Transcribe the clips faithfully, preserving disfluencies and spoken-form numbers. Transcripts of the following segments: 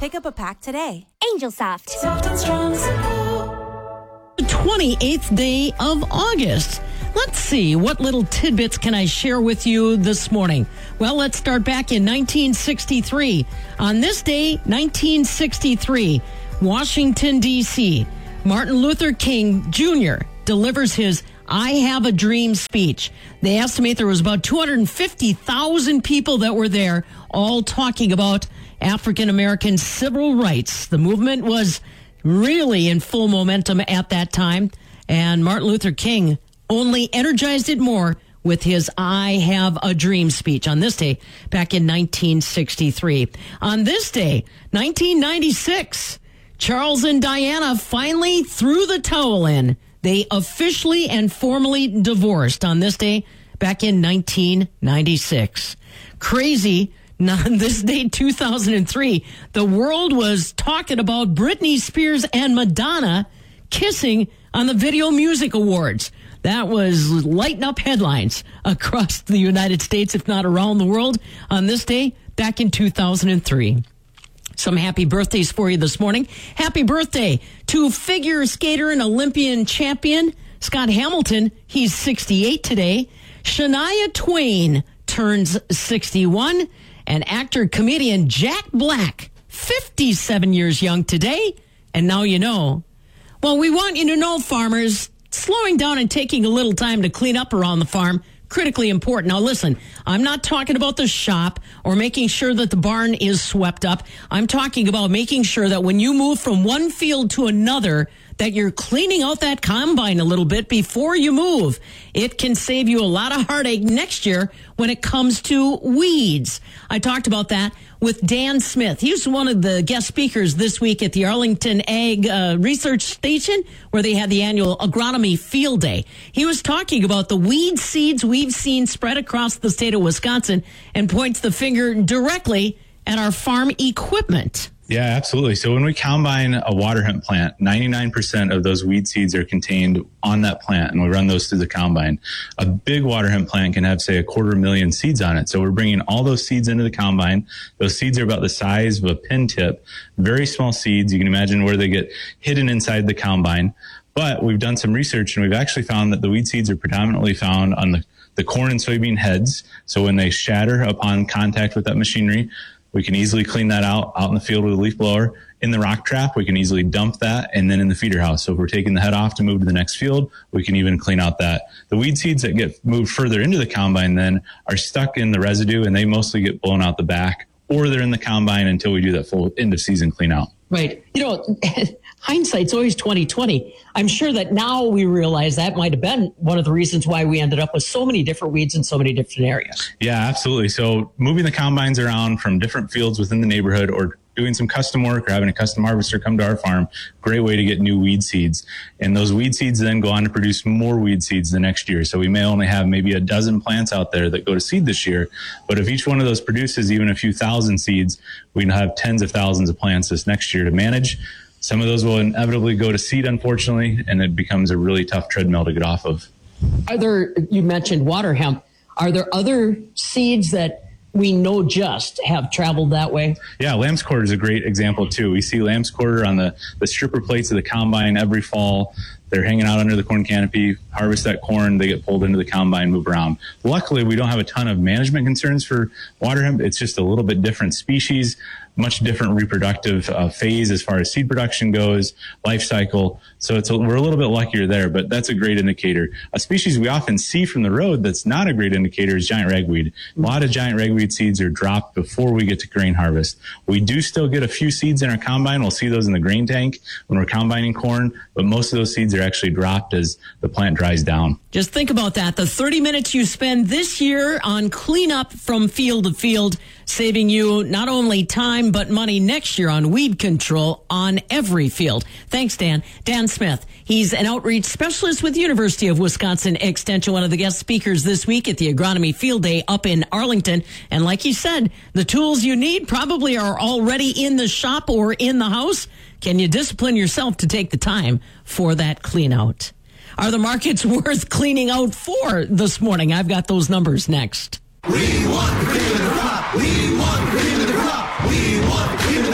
Pick up a pack today. Angel Soft. Soft and strong support. The twenty-eighth day of August. Let's see, what little tidbits can I share with you this morning? Well, let's start back in nineteen sixty-three. On this day, nineteen sixty-three, Washington, D C, Martin Luther King Junior delivers his I Have a Dream speech. They estimate there was about two hundred fifty thousand people that were there, all talking about African American civil rights. The movement was really in full momentum at that time, and Martin Luther King only energized it more with his I Have a Dream speech on this day back in nineteen sixty-three. On this day, nineteen ninety-six, Charles and Diana finally threw the towel in. They officially and formally divorced on this day back in nineteen ninety-six. Crazy. On this day, two thousand three, the world was talking about Britney Spears and Madonna kissing on the Video Music Awards. That was lighting up headlines across the United States, if not around the world, on this day back in two thousand three. Some happy birthdays for you this morning. Happy birthday to figure skater and Olympian champion Scott Hamilton. He's sixty-eight today. Shania Twain turns sixty-one. And actor-comedian Jack Black, fifty-seven years young today. And now you know. Well, we want you to know, farmers, slowing down and taking a little time to clean up around the farm, critically important. Now, listen, I'm not talking about the shop or making sure that the barn is swept up. I'm talking about making sure that when you move from one field to another, that you're cleaning out that combine a little bit before you move. It can save you a lot of heartache next year when it comes to weeds. I talked about that with Dan Smith. He was one of the guest speakers this week at the Arlington Ag uh, Research Station, where they had the annual Agronomy Field Day. He was talking about the weed seeds we've seen spread across the state of Wisconsin and points the finger directly at our farm equipment. Yeah, absolutely. So when we combine a water hemp plant, ninety-nine percent of those weed seeds are contained on that plant, and we run those through the combine. A big water hemp plant can have, say, a quarter million seeds on it. So we're bringing all those seeds into the combine. Those seeds are about the size of a pin tip, very small seeds. You can imagine where they get hidden inside the combine. But we've done some research, and we've actually found that the weed seeds are predominantly found on the, the corn and soybean heads. So when they shatter upon contact with that machinery, we can easily clean that out out in the field with a leaf blower. In the rock trap, we can easily dump that, and then in the feeder house. So if we're taking the head off to move to the next field, we can even clean out that. The weed seeds that get moved further into the combine then are stuck in the residue, and they mostly get blown out the back, or they're in the combine until we do that full end of season clean out. Right. You know, hindsight's always twenty twenty. I'm sure that now we realize that might have been one of the reasons why we ended up with so many different weeds in so many different areas. Yeah, absolutely. So moving the combines around from different fields within the neighborhood, or doing some custom work, or having a custom harvester come to our farm, great way to get new weed seeds. And those weed seeds then go on to produce more weed seeds the next year. So we may only have maybe a dozen plants out there that go to seed this year. But if each one of those produces even a few thousand seeds, we can have tens of thousands of plants this next year to manage. Some of those will inevitably go to seed, unfortunately, and it becomes a really tough treadmill to get off of. Are there, you mentioned water hemp, are there other seeds that we know just have traveled that way? Yeah, lamb's quarter is a great example too. We see lamb's quarter on the, the stripper plates of the combine every fall. They're hanging out under the corn canopy, harvest that corn, they get pulled into the combine, move around. Luckily, we don't have a ton of management concerns for water hemp. It's just a little bit different species, much different reproductive uh, phase as far as seed production goes, life cycle. So it's a, we're a little bit luckier there, but that's a great indicator. A species we often see from the road that's not a great indicator is giant ragweed. A lot of giant ragweed seeds are dropped before we get to grain harvest. We do still get a few seeds in our combine. We'll see those in the grain tank when we're combining corn, but most of those seeds are actually dropped as the plant dries down. Just think about that. The thirty minutes you spend this year on cleanup from field to field, saving you not only time but money next year on weed control on every field. Thanks, Dan. Dan Smith. He's an outreach specialist with University of Wisconsin Extension, one of the guest speakers this week at the Agronomy Field Day up in Arlington. And like you said, the tools you need probably are already in the shop or in the house. Can you discipline yourself to take the time for that clean out? Are the markets worth cleaning out for this morning? I've got those numbers next. We want cream in the crop. We want cream in the crop. We want cream in the crop. There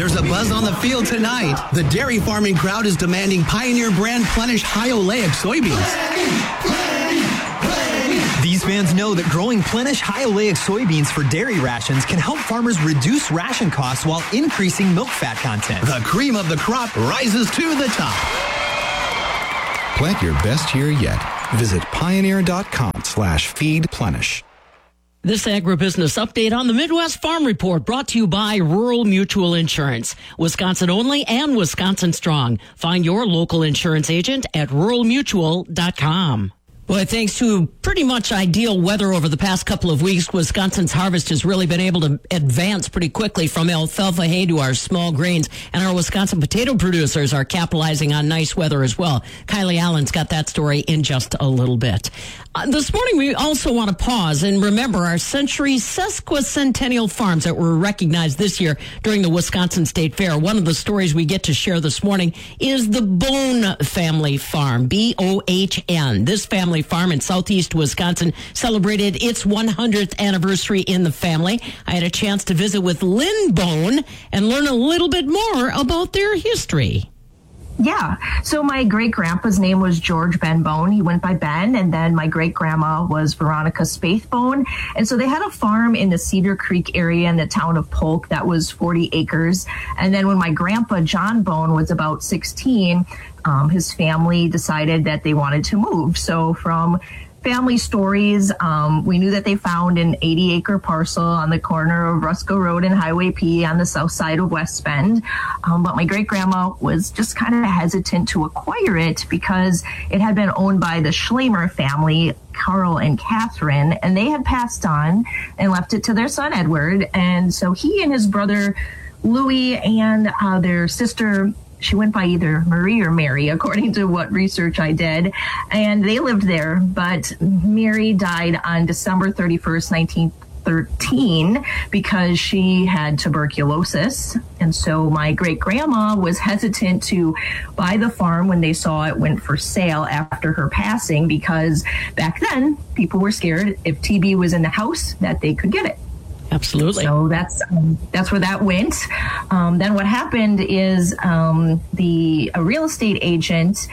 There's a buzz on the field tonight. The dairy farming crowd is demanding Pioneer brand Plenish high oleic soybeans. These fans know that growing Plenish high oleic soybeans for dairy rations can help farmers reduce ration costs while increasing milk fat content. The cream of the crop rises to the top. Plant your best year yet. Visit pioneer.com slash feed Plenish. This agribusiness update on the Midwest Farm Report brought to you by Rural Mutual Insurance. Wisconsin only and Wisconsin strong. Find your local insurance agent at rural mutual dot com. Boy, thanks to pretty much ideal weather over the past couple of weeks, Wisconsin's harvest has really been able to advance pretty quickly from alfalfa hay to our small grains. And our Wisconsin potato producers are capitalizing on nice weather as well. Kylie Allen's got that story in just a little bit. Uh, this morning, we also want to pause and remember our Century Sesquicentennial Farms that were recognized this year during the Wisconsin State Fair. One of the stories we get to share this morning is the Bone Family Farm, B O H N. This family farm in southeast Wisconsin celebrated its one hundredth anniversary in the family. I had a chance to visit with Lynn Bone and learn a little bit more about their history. Yeah. So my great-grandpa's name was George Ben Bone. He went by Ben. And then my great-grandma was Veronica Spaeth Bone. And so they had a farm in the Cedar Creek area in the town of Polk that was forty acres. And then when my grandpa, John Bone, was about sixteen, um, his family decided that they wanted to move. So from family stories, um, we knew that they found an eighty acre parcel on the corner of Rusco Road and Highway P on the south side of West Bend. Um, but my great grandma was just kind of hesitant to acquire it because it had been owned by the Schlamer family, Carl and Catherine, and they had passed on and left it to their son Edward. And so he and his brother Louis and uh, their sister, she went by either Marie or Mary, according to what research I did. And they lived there, but Mary died on December thirty-first, nineteen thirteen, because she had tuberculosis. And so my great grandma was hesitant to buy the farm when they saw it went for sale after her passing, because back then people were scared if T B was in the house that they could get it. Absolutely. So that's um, that's where that went. Um, then what happened is um, the a real estate agent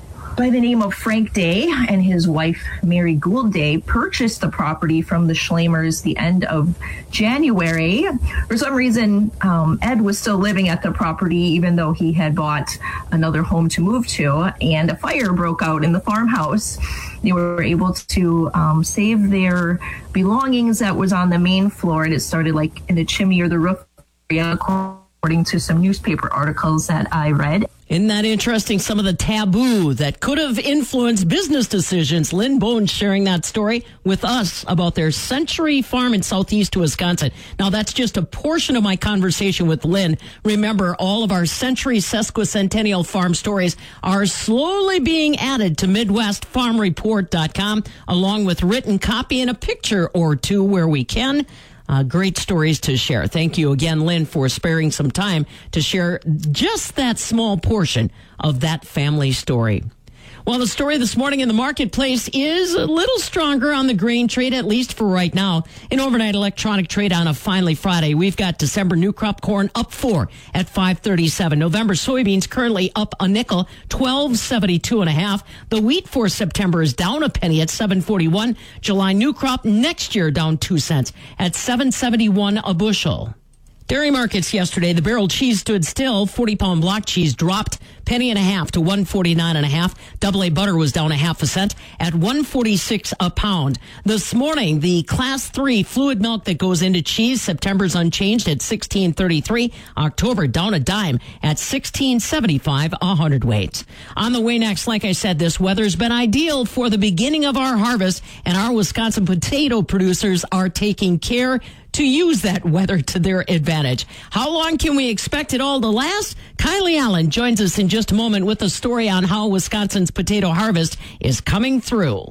by the name of Frank Day and his wife Mary Gould Day purchased the property from the Schlamers the end of January. For some reason, um, Ed was still living at the property even though he had bought another home to move to, and a fire broke out in the farmhouse. They were able to um, save their belongings that was on the main floor, and it started like in the chimney or the roof area, according to some newspaper articles that I read. Isn't that interesting? Some of the taboo that could have influenced business decisions. Lynn Bone sharing that story with us about their Century Farm in southeast Wisconsin. Now, that's just a portion of my conversation with Lynn. Remember, all of our Century Sesquicentennial Farm stories are slowly being added to Midwest Farm Report dot com, along with written copy and a picture or two where we can. Uh, great stories to share. Thank you again, Lynn, for sparing some time to share just that small portion of that family story. Well, the story this morning in the marketplace is a little stronger on the grain trade, at least for right now. An overnight electronic trade on a finally Friday. We've got December new crop corn up four at five thirty-seven. November soybeans currently up a nickel, twelve seventy-two and a half. The wheat for September is down a penny at seven forty-one. July new crop next year down two cents at seven seventy-one a bushel. Dairy markets yesterday, the barrel cheese stood still. forty pound block cheese dropped penny and a half to one forty-nine and a half. Double A butter was down a half a cent at one forty-six a pound. This morning, the class three fluid milk that goes into cheese, September's unchanged at sixteen thirty-three. October down a dime at sixteen seventy-five a hundredweight. On the way next, like I said, this weather's been ideal for the beginning of our harvest, and our Wisconsin potato producers are taking care to use that weather to their advantage. How long can we expect it all to last? Kylie Allen joins us in just a moment with a story on how Wisconsin's potato harvest is coming through.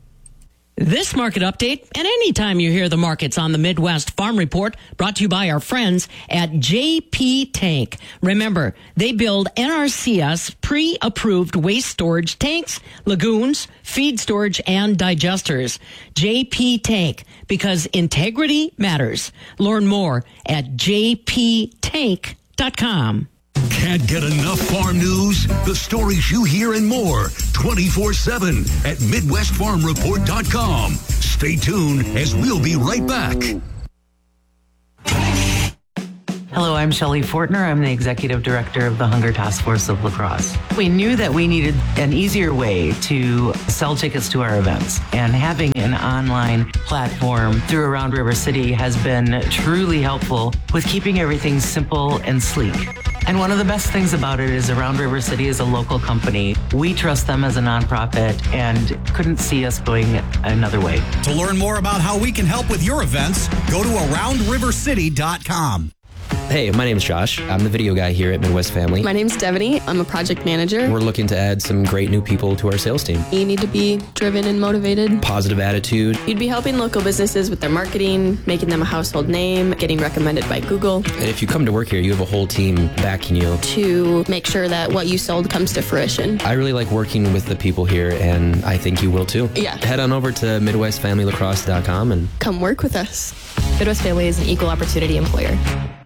This market update, and anytime you hear the markets on the Midwest Farm Report, brought to you by our friends at J P Tank. Remember, they build N R C S pre-approved waste storage tanks, lagoons, feed storage, and digesters. J P Tank, because integrity matters. Learn more at j p tank dot com. Can't get enough farm news? The stories you hear and more twenty-four seven at Midwest Farm Report dot com. Stay tuned as we'll be right back. Hello, I'm Shelley Fortner. I'm the Executive Director of the Hunger Task Force of La Crosse. We knew that we needed an easier way to sell tickets to our events, and having an online platform through Around River City has been truly helpful with keeping everything simple and sleek. And one of the best things about it is Around River City is a local company. We trust them as a nonprofit and couldn't see us going another way. To learn more about how we can help with your events, go to around river city dot com. Hey, my name is Josh. I'm the video guy here at Midwest Family. My name's Devaney. I'm a project manager. We're looking to add some great new people to our sales team. You need to be driven and motivated. Positive attitude. You'd be helping local businesses with their marketing, making them a household name, getting recommended by Google. And if you come to work here, you have a whole team backing you. To make sure that what you sold comes to fruition. I really like working with the people here, and I think you will too. Yeah. Head on over to Midwest Family Lacrosse dot com and come work with us. Midwest Family is an equal opportunity employer.